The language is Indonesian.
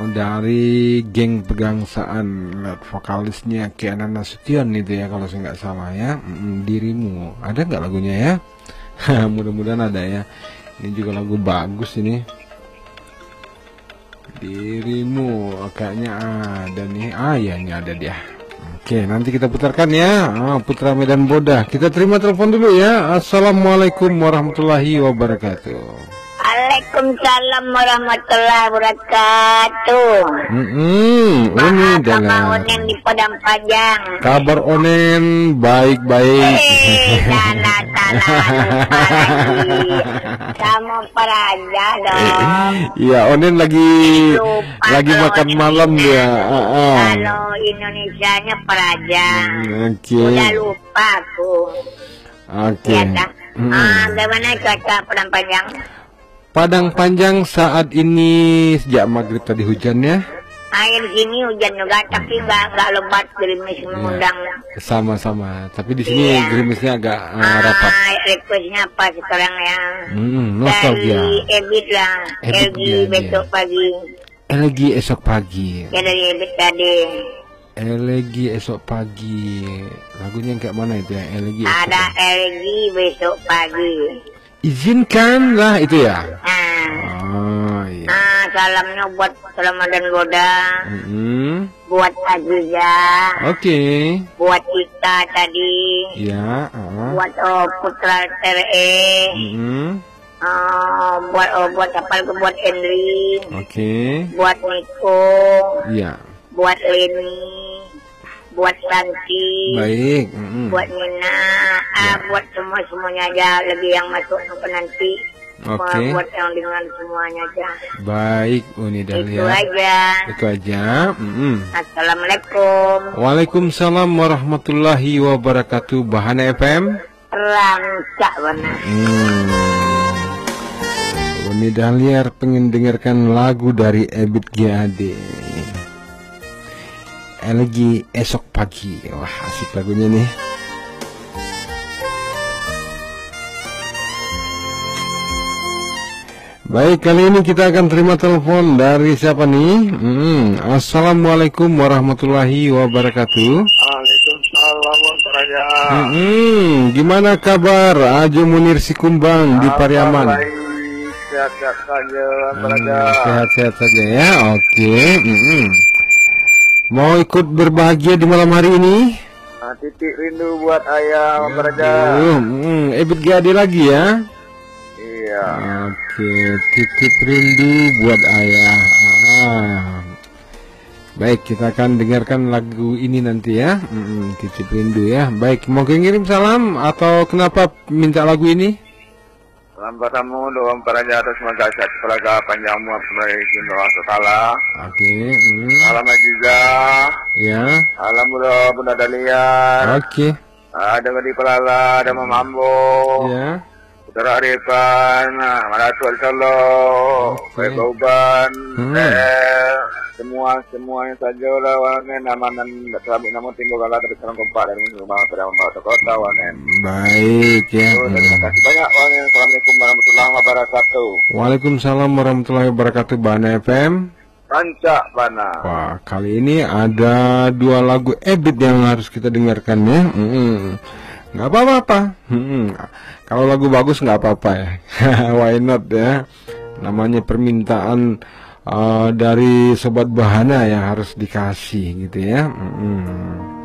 dari geng Pegangsaan, lihat vokalisnya Kiana Nasution itu ya kalau saya nggak salah ya. Dirimu, ada nggak lagunya ya? Mudah-mudahan ada ya. Ini juga lagu bagus ini. Dirimu, kayaknya ada nih. Ya ini ada dia. Oke, nanti kita putarkan ya. Putra Medan Bodah. Kita terima telepon dulu ya. Assalamualaikum warahmatullahi wabarakatuh. Waalaikumsalam warahmatullahi wabarakatuh. Ini adalah Onen di Padang Panjang. Kabar Onen baik-baik. Kamu Praja dong. Iya, Onen lagi makan malam ya. Kalau Indonesianya Praja. Udah lupa aku. Oke. Bagaimana cuaca Padang Panjang? Padang Panjang saat ini sejak maghrib tadi hujan ya. Air sini hujan juga, tapi nggak lebat, gerimis mengundang. Sama-sama, tapi di sini gerimisnya agak rapat. Requestnya apa sekarang ya? Nostalgia. Dari Ebit lah, Elgi besok pagi. Elgi esok pagi. Ya dari Ebit tadi. Elgi esok pagi. Lagunya kayak mana itu ya? Elgi. Ada Elgi besok pagi. Izinkanlah itu ya. Iya. Salamnya buat Ramadan Boda. Buat Aziza. Oke. Buat Ita tadi. Ya. Buat Putra TRE. Buat apa? Buat Henry. Oke. Buat Niko. Iya. Buat Leni. Buat Santi. Baik. Buat Nina. Buat semuanya aja, lebih yang masuk ke nanti. Oke. Buat yang dengan semuanya aja. Baik, Uni Dahlia. Itu aja. Itu aja. Assalamualaikum. Waalaikumsalam warahmatullahi wabarakatuh. Bahana FM. Rancak benar. Uni Dahlia pengen dengarkan lagu dari Ebit GAD. Elgi esok pagi. Wah, asik lagunya nih. Baik, kali ini kita akan terima telepon dari siapa nih? Assalamualaikum warahmatullahi wabarakatuh. Waalaikumsalam warahmatullahi wabarakatuh. Gimana kabar Ajo Munir Sikumbang di Pariaman? Sehat-sehat saja, sehat-sehat saja ya. Oke. Mau ikut berbahagia di malam hari ini? Titik rindu buat ayah Baraja. Ebit GAD lagi ya? Iya. Oke, titip rindu buat ayah. Baik, kita akan dengarkan lagu ini nanti ya. Titip rindu ya. Baik, mau ngirim salam atau kenapa minta lagu ini? Salam bersama doa Baraja atas semoga sehat keluarga panjangmu sebagai doa sekala. Oke. Salam Aziza. Ya. Salam Bunda Dahlia. Oke. Ada Gadi Pelala, ada Mama Ambo. Ya. Saudara Arifan, Maratu Al-Shalom, Baik Bauban, semuanya saja lah wanen amanan selama namun tinggal kalah dari sekarang kompak dari rumah pada membawa kota wanen. Baik ya. Terima kasih banyak wanen. Assalamualaikum warahmatullahi wabarakatuh. Waalaikumsalam warahmatullahi wabarakatuh. Bahana FM. Rancak Bana. Wah, kali ini ada dua lagu Ebit yang harus kita dengarkan ya. Nggak apa-apa. Kalau lagu bagus nggak apa-apa ya. Why not ya. Namanya permintaan dari Sobat Bahana ya harus dikasih gitu ya.